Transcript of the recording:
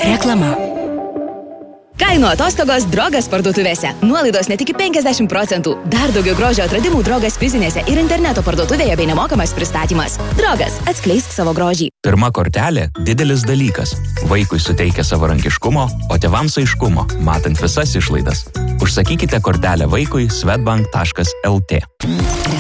Reklama. Kainų atostogos Drogas parduotuvėse. Nuolaidos net iki 50%. Dar daugiau grožio atradimų Drogas fizinėse ir interneto parduotuvėje bei nemokamas pristatymas. Drogas, atskleisk savo grožį. Pirma kortelė – didelis dalykas. Vaikui suteikia savarankiškumo, o tėvams aiškumo, matant visas išlaidas. Užsakykite kortelę vaikui swedbank.lt.